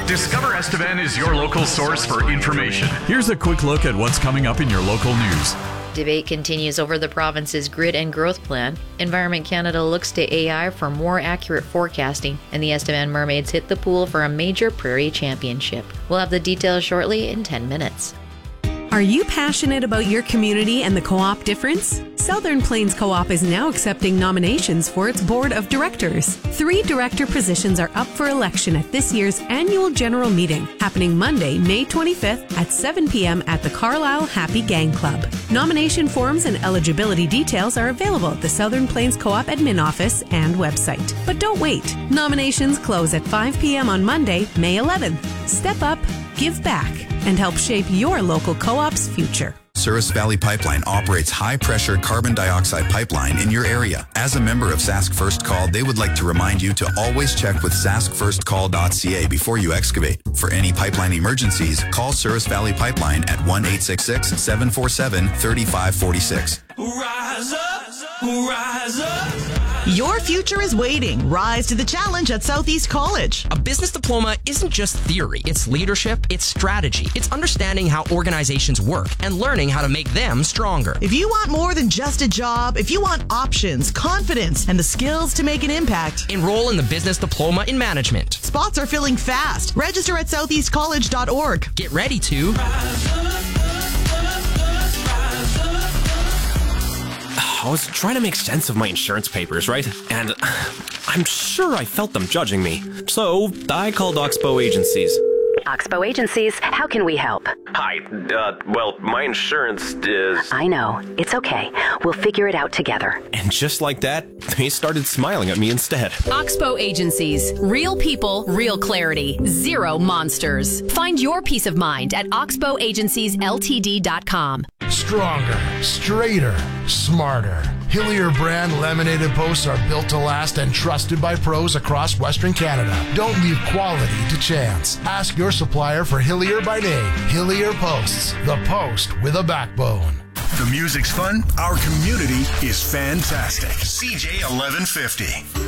Discover Estevan is your local source for information. Here's a quick look at what's coming up in your local news. Debate continues over the province's grid and growth plan. Environment Canada looks to AI for more accurate forecasting, and the Estevan Mermaids hit the pool for a major prairie championship. We'll have the details shortly in 10 minutes. Are you passionate about your community and the co-op difference? Southern Plains Co-op is now accepting nominations for its board of directors. 3 director positions are up for election at this year's annual general meeting, happening Monday, May 25th at 7 p.m. at the Carlisle Happy Gang Club. Nomination forms and eligibility details are available at the Southern Plains Co-op admin office and website. But don't wait. Nominations close at 5 p.m. on Monday, May 11th. Step up, give back, and help shape your local co-op's future. Souris Valley Pipeline operates high-pressure carbon dioxide pipeline in your area. As a member of Sask First Call, they would like to remind you to always check with saskfirstcall.ca before you excavate. For any pipeline emergencies, call Souris Valley Pipeline at 1-866-747-3546. Rise up, rise up. Your future is waiting. Rise to the challenge at Southeast College. A business diploma isn't just theory. It's leadership, it's strategy. It's understanding how organizations work and learning how to make them stronger. If you want more than just a job, if you want options, confidence, and the skills to make an impact, enroll in the Business Diploma in Management. Spots are filling fast. Register at southeastcollege.org. Get ready to Rise up. I was trying to make sense of my insurance papers, right? And I'm sure I felt them judging me. So I called Oxbow Agencies. Oxbow Agencies, how can we help? Hi, well, my insurance is... I know. It's okay. We'll figure it out together. And just like that, they started smiling at me instead. Oxbow Agencies. Real people, real clarity. Zero monsters. Find your peace of mind at oxbowagenciesltd.com. Stronger, straighter, smarter. Hillier brand laminated posts are built to last and trusted by pros across Western Canada. Don't leave quality to chance. Ask your supplier for Hillier by name. Hillier Posts, the post with a backbone. The music's fun. Our community is fantastic. CJ 1150.